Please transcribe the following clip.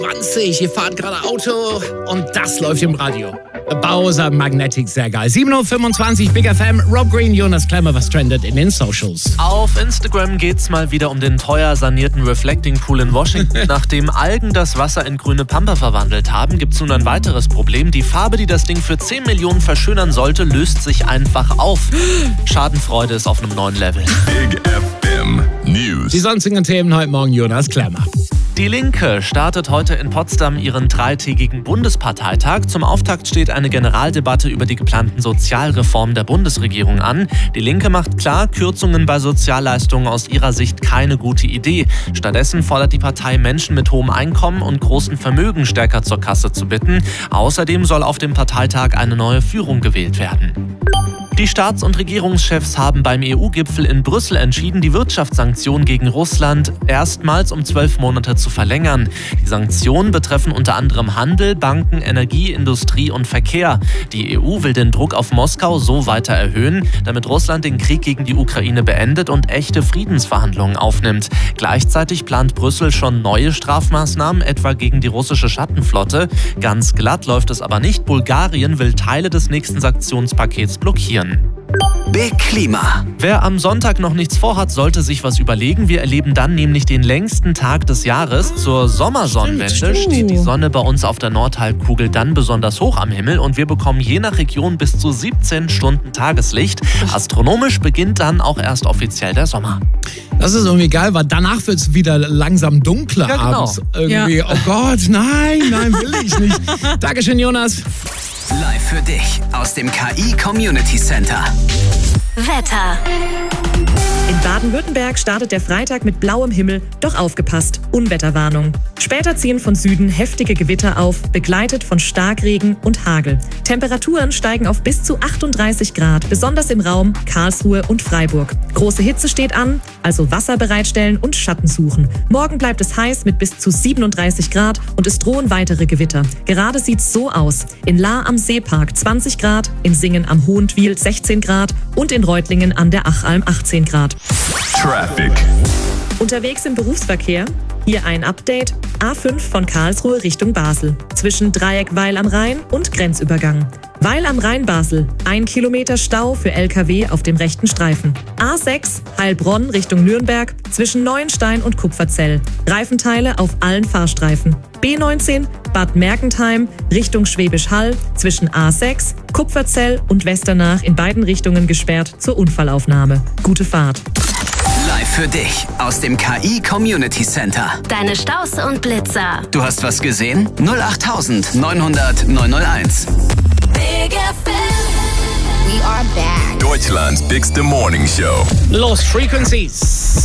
20, ihr fahrt gerade Auto und das läuft im Radio. Bowser Magnetic, sehr geil. 7.25 Uhr, Big FM, Rob Green, Jonas Klemmer, was trendet in den Socials? Auf Instagram geht's mal wieder um den teuer sanierten Reflecting Pool in Washington. Nachdem Algen das Wasser in grüne Pampa verwandelt haben, gibt's nun ein weiteres Problem. Die Farbe, die das Ding für 10 Millionen verschönern sollte, löst sich einfach auf. Schadenfreude ist auf einem neuen Level. Big FM News. Die sonstigen Themen heute Morgen, Jonas Klemmer. Die Linke startet heute in Potsdam ihren 3-tägigen Bundesparteitag. Zum Auftakt steht eine Generaldebatte über die geplanten Sozialreformen der Bundesregierung an. Die Linke macht klar, Kürzungen bei Sozialleistungen aus ihrer Sicht keine gute Idee. Stattdessen fordert die Partei, Menschen mit hohem Einkommen und großen Vermögen stärker zur Kasse zu bitten. Außerdem soll auf dem Parteitag eine neue Führung gewählt werden. Die Staats- und Regierungschefs haben beim EU-Gipfel in Brüssel entschieden, die Wirtschaftssanktionen gegen Russland erstmals um 12 Monate zu verlängern. Die Sanktionen betreffen unter anderem Handel, Banken, Energie, Industrie und Verkehr. Die EU will den Druck auf Moskau so weiter erhöhen, damit Russland den Krieg gegen die Ukraine beendet und echte Friedensverhandlungen aufnimmt. Gleichzeitig plant Brüssel schon neue Strafmaßnahmen, etwa gegen die russische Schattenflotte. Ganz glatt läuft es aber nicht. Bulgarien will Teile des nächsten Sanktionspakets blockieren. Big Klima. Wer am Sonntag noch nichts vorhat, sollte sich was überlegen. Wir erleben dann nämlich den längsten Tag des Jahres. Zur Sommersonnenwende steht die Sonne bei uns auf der Nordhalbkugel dann besonders hoch am Himmel und wir bekommen je nach Region bis zu 17 Stunden Tageslicht. Astronomisch beginnt dann auch erst offiziell der Sommer. Das ist irgendwie geil, weil danach wird es wieder langsam dunkler Ja, genau. abends. Irgendwie, ja. Oh Gott, nein, will ich nicht. Dankeschön, Jonas. Live für dich aus dem KI Community Center. Wetter. In Baden-Württemberg startet der Freitag mit blauem Himmel, doch aufgepasst, Unwetterwarnung. Später ziehen von Süden heftige Gewitter auf, begleitet von Starkregen und Hagel. Temperaturen steigen auf bis zu 38 Grad, besonders im Raum Karlsruhe und Freiburg. Große Hitze steht an, also Wasser bereitstellen und Schatten suchen. Morgen bleibt es heiß mit bis zu 37 Grad und es drohen weitere Gewitter. Gerade sieht's so aus. In Lahr am Seepark 20 Grad, in Singen am Hohentwiel 16 Grad und in Reutlingen an der Achalm 18 Grad. Traffic. Unterwegs im Berufsverkehr? Hier ein Update. A5 von Karlsruhe Richtung Basel. Zwischen Dreieck Weil am Rhein und Grenzübergang. Weil am Rhein Basel. 1 Kilometer Stau für LKW auf dem rechten Streifen. A6 Heilbronn Richtung Nürnberg. Zwischen Neuenstein und Kupferzell. Reifenteile auf allen Fahrstreifen. B19 Bad Mergentheim Richtung Schwäbisch Hall. Zwischen A6 Kupferzell und Westernach in beiden Richtungen gesperrt zur Unfallaufnahme. Gute Fahrt. Live für dich aus dem KI Community Center. Deine Staus und Blitzer. Du hast was gesehen? 08900 901. Big FM. We are back. Deutschland's Bigste Morning Show. Lost Frequencies.